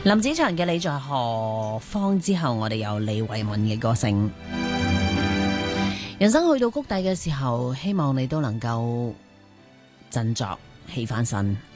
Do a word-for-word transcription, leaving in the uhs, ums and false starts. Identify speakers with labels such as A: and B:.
A: 林子祥嘅你在何方之後，我哋有李慧敏嘅歌聲。人生去到谷底嘅時候，希望你都能夠振作起翻身。